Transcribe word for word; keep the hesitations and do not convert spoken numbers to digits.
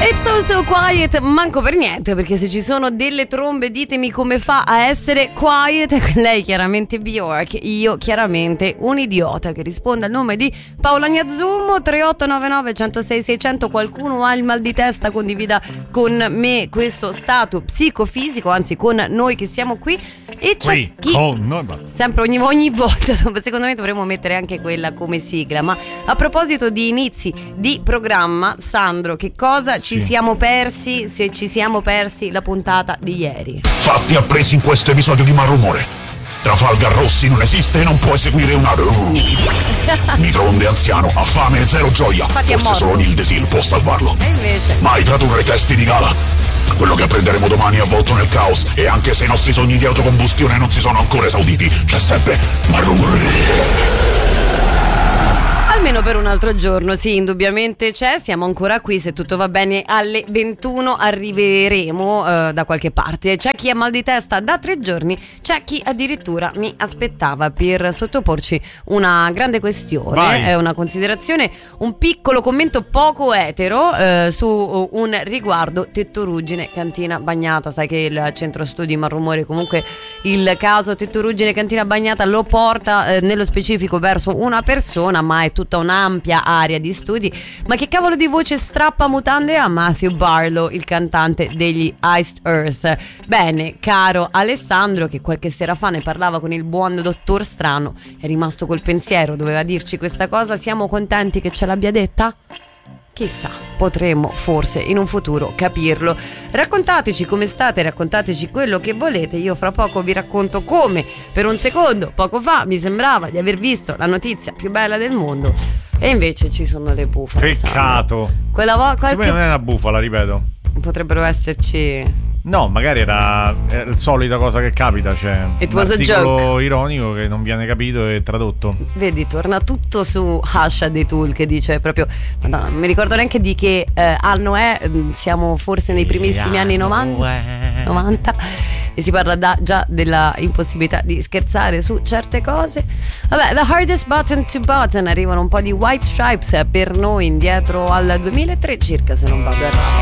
It's so so quiet, manco per niente, perché se ci sono delle trombe ditemi come fa a essere quiet. Lei chiaramente Bjork, io chiaramente un idiota che risponde al nome di Paola Gnazzummo. Tre otto nove nove uno zero sei sei zero zero. Qualcuno ha il mal di testa, condivida con me questo stato psicofisico, anzi con noi che siamo qui. E c'è qui, chi con noi basta. sempre ogni, ogni volta, secondo me dovremmo mettere anche quella come sigla. Ma a proposito di inizi di programma, Sandro, che cosa Sì. ci siamo persi, se ci siamo persi la puntata di ieri? Fatti appresi in questo episodio di Malrumore. Trafalgar Rossi non esiste e non può eseguire una microonde anziano, ha fame e zero gioia. Infatti è Forse morto. solo Neil Desil può salvarlo. E invece Mai tradurre i testi di gala. Quello che apprenderemo domani è avvolto nel caos. E anche se i nostri sogni di autocombustione non si sono ancora esauditi, c'è sempre Malrumore. almeno per un altro giorno, sì, indubbiamente c'è. Siamo ancora qui, se tutto va bene alle ventuno arriveremo eh, da qualche parte. C'è chi ha mal di testa da tre giorni, c'è chi addirittura mi aspettava per sottoporci una grande questione, eh, una considerazione, un piccolo commento poco etero eh, su un riguardo Tettoruggine Cantina Bagnata. Sai che il centro studi Malrumore comunque il caso Tettoruggine Cantina Bagnata lo porta eh, nello specifico verso una persona, ma è tutta un'ampia area di studi. Ma che cavolo di voce strappa mutande a Matthew Barlow, il cantante degli Iced Earth? Bene, caro Alessandro, che qualche sera fa ne parlava con il buon dottor Strano, è rimasto col pensiero, doveva dirci questa cosa. Siamo contenti che ce l'abbia detta? Chissà, potremmo forse in un futuro capirlo. Raccontateci come state, raccontateci quello che volete. Io fra poco vi racconto come per un secondo, poco fa, mi sembrava di aver visto la notizia più bella del mondo e invece ci sono le bufale. Peccato. Sanno. Quella volta Secondo me qualche... non è una bufala, ripeto. potrebbero esserci... No, magari era, era la solita cosa che capita, cioè It un was a articolo joke. ironico che non viene capito e tradotto. Vedi, torna tutto su Hasha dei Tool, che dice proprio, Madonna, non mi ricordo neanche di che eh, anno è, siamo forse nei primissimi Yeah, anni novanta, novanta e si parla da, già della impossibilità di scherzare su certe cose. Vabbè, The Hardest Button to Button, arrivano un po' di White Stripes per noi indietro al duemilatré circa, se non vado errato.